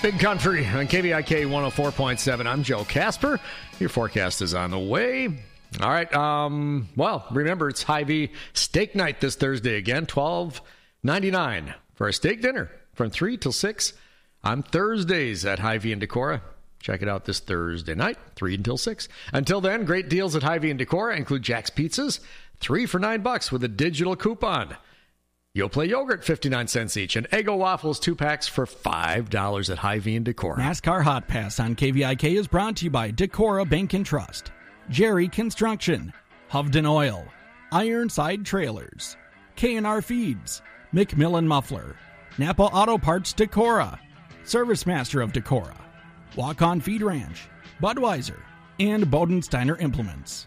Big Country on KVIK 104.7. I'm Joe Casper. Your forecast is on the way. All right. Well, remember, it's Hy-Vee Steak Night this Thursday again, $12.99 for a steak dinner from 3 till 6 on Thursdays at Hy-Vee in Decorah. Check it out this Thursday night, 3 until 6. Until then, great deals at Hy-Vee in Decorah include Jack's Pizzas, 3 for $9 with a digital coupon. Yoplait yogurt, 59 cents each. And Eggo waffles, 2 packs for $5 at Hy-Vee in Decorah. NASCAR Hot Pass on KVIK is brought to you by Decorah Bank and Trust, Jerry Construction, Hovden Oil, Ironside Trailers, K&R Feeds, McMillan Muffler, Napa Auto Parts Decorah, Service Master of Decorah, Walk-On Feed Ranch, Budweiser, and Bodensteiner Implements.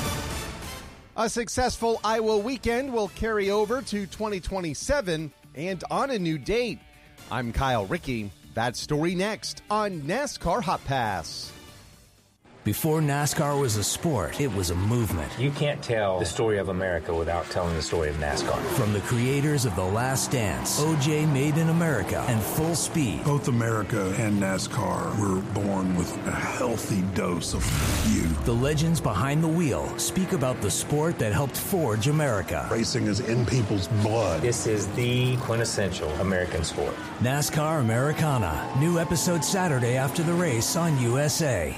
A successful Iowa weekend will carry over to 2027 and on a new date. I'm Kyle Rickey. That story next on NASCAR Hot Pass. Before NASCAR was a sport, it was a movement. You can't tell the story of America without telling the story of NASCAR. From the creators of The Last Dance, OJ Made in America, and Full Speed. Both America and NASCAR were born with a healthy dose of youth. The legends behind the wheel speak about the sport that helped forge America. Racing is in people's blood. This is the quintessential American sport. NASCAR Americana. New episode Saturday after the race on USA.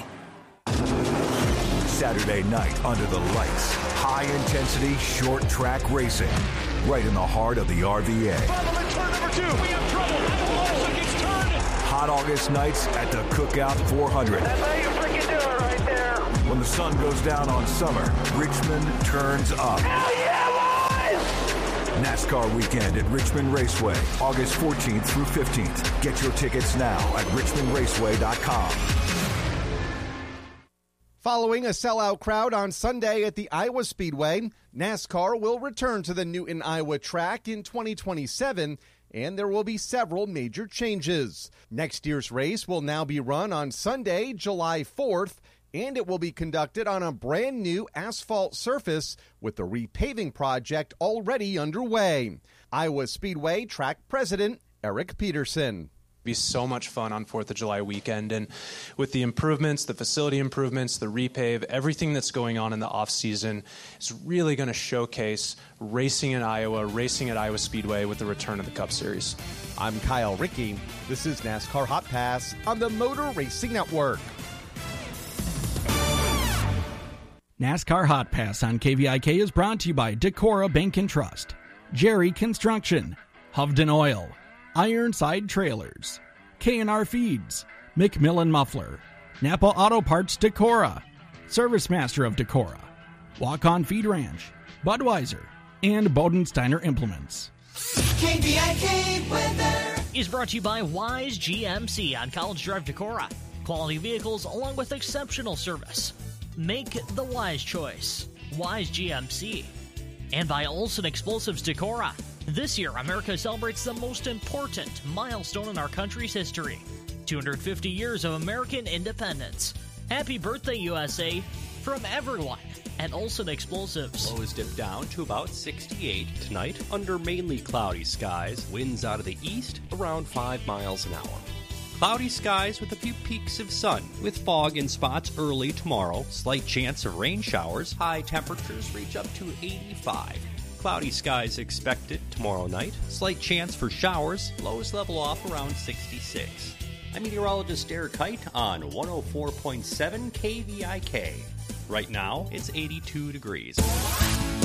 Saturday night under the lights. High-intensity, short-track racing. Right in the heart of the RVA. Turn number 2. We have trouble. Olsen gets turned. Hot August nights at the Cookout 400. That's how you freaking do it right there. When the sun goes down on summer, Richmond turns up. Hell yeah, boys! NASCAR weekend at Richmond Raceway, August 14th through 15th. Get your tickets now at richmondraceway.com. Following a sellout crowd on Sunday at the Iowa Speedway, NASCAR will return to the Newton, Iowa track in 2027, and there will be several major changes. Next year's race will now be run on Sunday, July 4th, and it will be conducted on a brand new asphalt surface with the repaving project already underway. Iowa Speedway track president Eric Peterson. Be so much fun on 4th of July weekend, and with the improvements, the facility improvements, the repave, everything that's going on in the off season is really going to showcase racing in Iowa, racing at Iowa Speedway with the return of the Cup Series. I'm Kyle Rickey. This is NASCAR Hot Pass on the Motor Racing Network. NASCAR Hot Pass on KVIK is brought to you by Decorah Bank and Trust, Jerry Construction, Hovden Oil, Ironside Trailers, K&R Feeds, McMillan Muffler, Napa Auto Parts Decorah, Service Master of Decorah, Walk-On Feed Ranch, Budweiser, and Bodensteiner Implements. KVIK weather is brought to you by Wise GMC on College Drive, Decorah. Quality vehicles along with exceptional service. Make the wise choice. Wise GMC. And by Olsen Explosives Decorah. This year, America celebrates the most important milestone in our country's history. 250 years of American independence. Happy birthday, USA, from everyone at Olsen Explosives. Lows dip down to about 68 tonight under mainly cloudy skies. Winds out of the east around 5 miles an hour. Cloudy skies with a few peaks of sun, with fog in spots early tomorrow. Slight chance of rain showers. High temperatures reach up to 85. Cloudy skies expected tomorrow night. Slight chance for showers. Lows level off around 66. I'm meteorologist Derek Height on 104.7 KVIK. Right now, it's 82 degrees.